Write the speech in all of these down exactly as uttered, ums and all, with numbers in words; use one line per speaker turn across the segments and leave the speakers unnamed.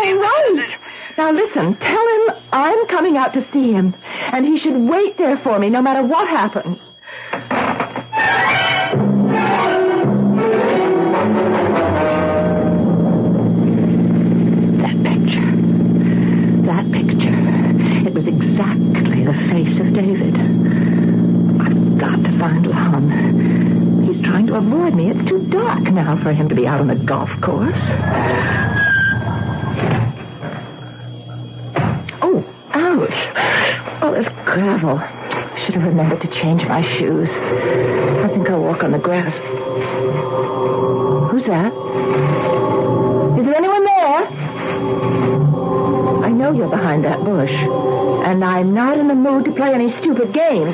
all right. Now listen, tell him I'm coming out to see him, and he should wait there for me no matter what happens. That picture. That picture. It was exactly the face of David. I've got to find Lon. He's trying to avoid me. It's too dark now for him to be out on the golf course. Oh, ouch. Oh, there's gravel. I should have remembered to change my shoes. I think I'll walk on the grass. Who's that? Is there anyone there? I know you're behind that bush, and I'm not in the mood to play any stupid games.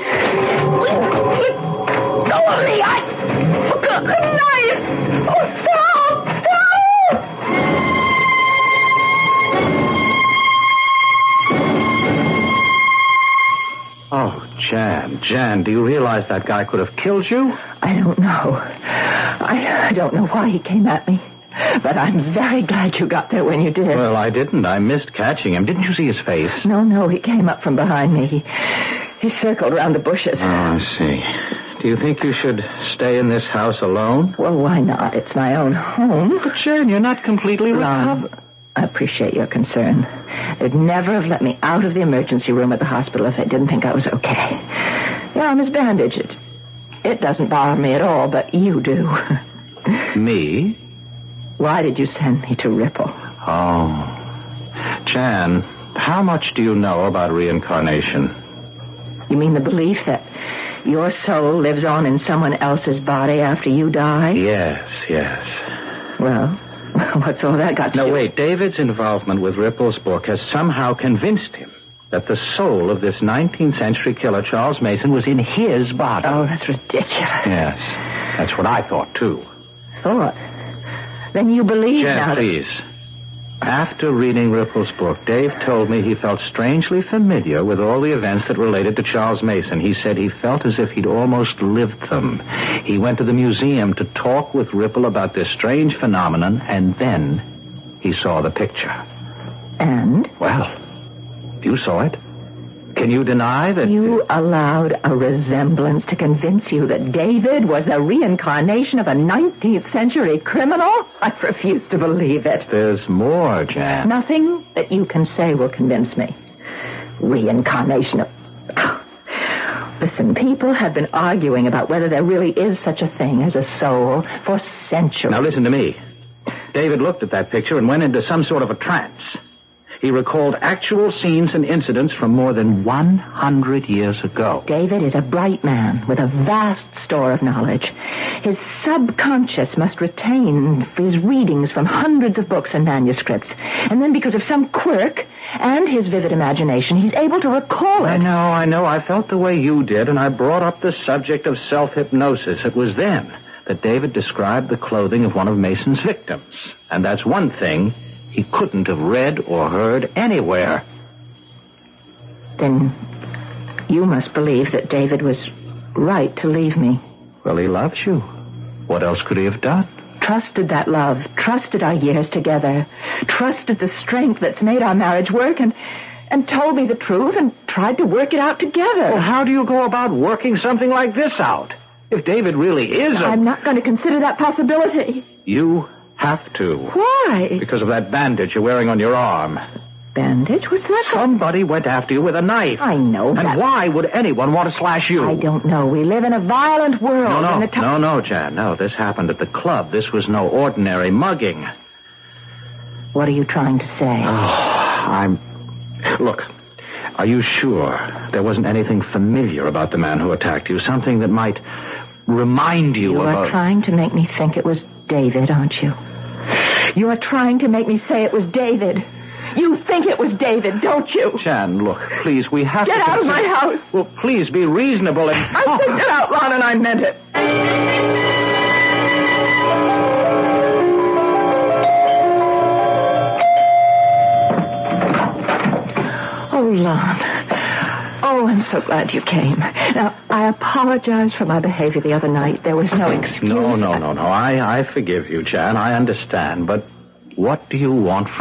Go on me! I... Oh, God, a knife! Oh, stop! Help!
Oh, Jan, Jan, do you realize that guy could have killed you?
I don't know. I, I don't know why he came at me. But I'm very glad you got there when you did.
Well, I didn't. I missed catching him. Didn't you see his face?
No, no, he came up from behind me. He, he circled around the bushes.
Oh, I see. Do you think you should stay in this house alone?
Well, why not? It's my own home.
But, Jan, you're not completely
Ron,
recovered.
I appreciate your concern. They'd never have let me out of the emergency room at the hospital if they didn't think I was okay. Your arm is bandaged. It, it doesn't bother me at all, but you do.
Me?
Why did you send me to Ripple?
Oh. Jan, how much do you know about reincarnation?
You mean the belief that your soul lives on in someone else's body after you die?
Yes, yes.
Well, what's all that got to
no,
do?
No, wait. David's involvement with Ripple's book has somehow convinced him that the soul of this nineteenth century killer, Charles Mason, was in his body.
Oh, that's ridiculous.
Yes, that's what I thought, too.
Thought? Then you believe
Jan,
now that...
please. After reading Ripple's book, Dave told me he felt strangely familiar with all the events that related to Charles Mason. He said he felt as if he'd almost lived them. He went to the museum to talk with Ripple about this strange phenomenon, and then he saw the picture.
And?
Well, you saw it. Can you deny that...
You allowed a resemblance to convince you that David was the reincarnation of a nineteenth century criminal? I refuse to believe it.
There's more, Jan.
Nothing that you can say will convince me. Reincarnation of... Listen, people have been arguing about whether there really is such a thing as a soul for centuries.
Now listen to me. David looked at that picture and went into some sort of a trance. He recalled actual scenes and incidents from more than one hundred years ago.
David is a bright man with a vast store of knowledge. His subconscious must retain his readings from hundreds of books and manuscripts. And then because of some quirk and his vivid imagination, he's able to recall it.
I know, I know. I felt the way you did, and I brought up the subject of self-hypnosis. It was then that David described the clothing of one of Mason's victims. And that's one thing he couldn't have read or heard anywhere.
Then you must believe that David was right to leave me.
Well, he loves you. What else could he have done?
Trusted that love, trusted our years together, trusted the strength that's made our marriage work, and, and told me the truth and tried to work it out together.
Well, how do you go about working something like this out? If David really is a...
I'm not going to consider that possibility.
You have to.
Why?
Because of that bandage you're wearing on your arm.
Bandage? What's that?
Somebody went after you with a knife.
I know.
And
that...
why would anyone want to slash you?
I don't know. We live in a violent world.
No, no,
and the t-
no, no, Jan. No, this happened at the club. This was no ordinary mugging.
What are you trying to say?
Oh, I'm... Look, are you sure there wasn't anything familiar about the man who attacked you? Something that might remind you,
you
of...
You are
a...
trying to make me think it was David, aren't you? You are trying to make me say it was David. You think it was David, don't you?
Jan, look, please, we have
get
to...
Get out
consider...
of my house.
Well, please be reasonable and...
I oh. said get out, Ron, and I meant it. Oh, Lon. Oh, I'm so glad you came. Now, I apologize for my behavior the other night. There was no excuse.
No, no, no, no. I, I forgive you, Jan. I understand. But what do you want from